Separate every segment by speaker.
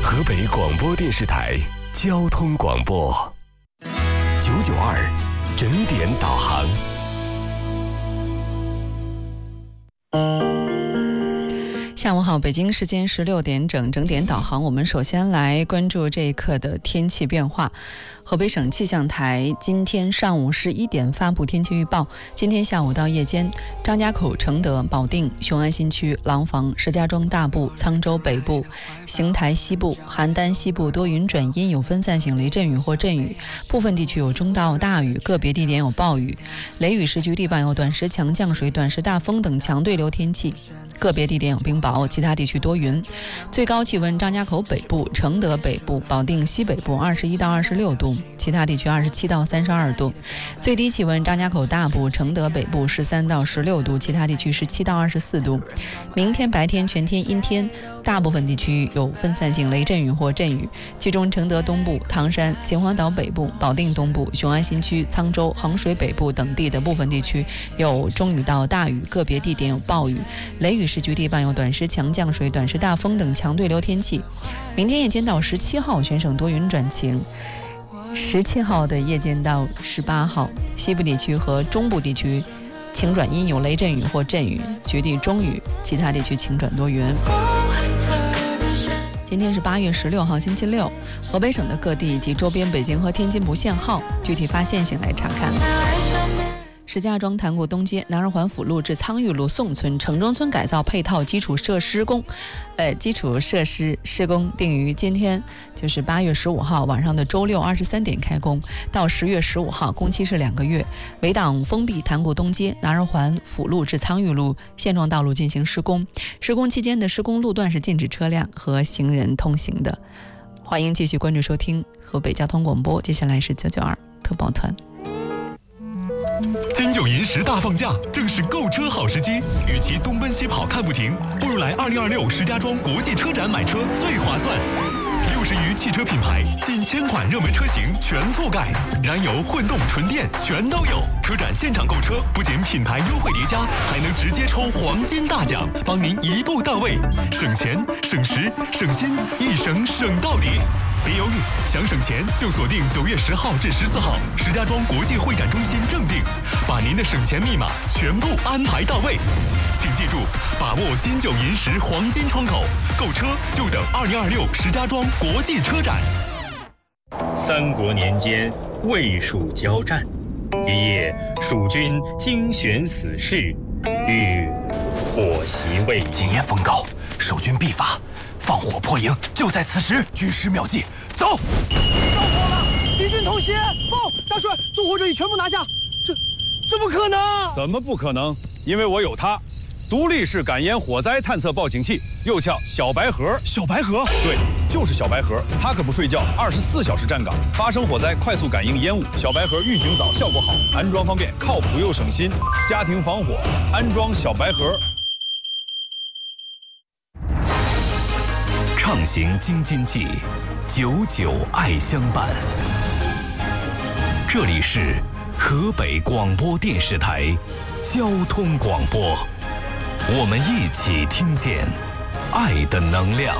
Speaker 1: 河北广播电视台交通广播992整点导航。
Speaker 2: 下午好，北京时间16点整，整点导航。我们首先来关注这一刻的天气变化。河北省气象台今天上午11点发布天气预报，今天下午到夜间，张家口、承德、保定、雄安新区、廊坊、石家庄大部、沧州北部、邢台西部、邯郸西部多云转阴，有分散性雷阵雨或阵雨，部分地区有中到大雨，个别地点有暴雨。雷雨时局地伴有短时强降水、短时大风等强对流天气，个别地点有冰雹，其他地区多云。最高气温，张家口北部、承德北部、保定西北部21到26度，其他地区27到32度。最低气温，张家口大部、承德北部13到16度，其他地区17到24度。明天白天全天阴天，大部分地区有分散性雷阵雨或阵雨，其中承德东部、唐山、秦皇岛北部、保定东部、雄安新区、沧州、衡水北部等地的部分地区有中雨到大雨，个别地点有暴雨。雷雨时局地伴有短时强降水、短时大风等强对流天气。明天夜间到17号，全省多云转晴。17号的夜间到18号，西部地区和中部地区晴转阴，有雷阵雨或阵雨，局地中雨，其他地区晴转多云。今天是8月16号星期六，河北省的各地以及周边北京和天津不限号，具体发现性来查看。石家庄潭沽东街、南二环辅路至苍峪路宋村、城中村改造配套基础设施施工定于今天，就是8月15号晚上的周六23点开工，到10月15号，工期是2个月。围挡封闭潭沽东街、南二环辅路至苍峪路现状道路进行施工，施工期间的施工路段是禁止车辆和行人通行的。欢迎继续关注收听河北交通广播，接下来是992特报团。
Speaker 3: 金九银十大放价，正是购车好时机。与其东奔西跑看不停，不如来2026石家庄国际车展买车最划算。60余汽车品牌，近1000款热门车型全覆盖，燃油、混动、纯电全都有。车展现场购车，不仅品牌优惠叠加，还能直接抽黄金大奖，帮您一步到位，省钱、省时、省心，一省省到底。别犹豫，想省钱就锁定9月10号至14号，石家庄国际会展中心正定，把您的省钱密码全部安排到位。请记住，把握金九银十黄金窗口，购车就等2026石家庄国际车展。
Speaker 4: 三国年间，魏蜀交战，一夜蜀军精选死士，欲火袭魏京。
Speaker 5: 今夜风高，守军必发。放火破营，就在此时，军师妙计，走！
Speaker 6: 着火了，敌军偷袭！报，大帅，纵火者已全部拿下。这怎么可能？
Speaker 7: 怎么不可能？因为我有它，独立式感烟火灾探测报警器，又叫小白盒。
Speaker 5: 小白盒？
Speaker 7: 对，就是小白盒，它可不睡觉，24小时站岗，发生火灾快速感应烟雾。小白盒预警早，效果好，安装方便，靠谱又省心。家庭防火，安装小白盒。
Speaker 1: 畅行京津冀，99爱相伴。这里是河北广播电视台交通广播，我们一起听见爱的能量。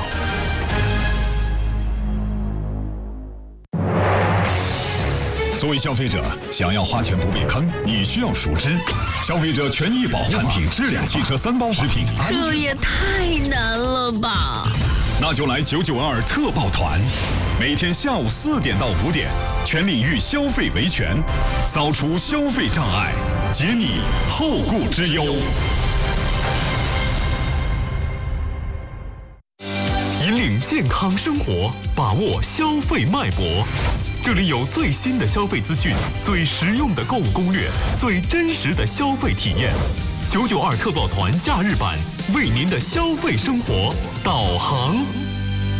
Speaker 3: 作为消费者，想要花钱不被坑，你需要熟知消费者权益保护产品质量汽车3包食品。
Speaker 8: 这也太难了吧！
Speaker 3: 那就来992特报团，每天下午4点到5点，全领域消费维权，扫除消费障碍，解你后顾之忧。引领健康生活，把握消费脉搏。这里有最新的消费资讯，最实用的购物攻略，最真实的消费体验。992特报团假日版，为您的消费生活导航。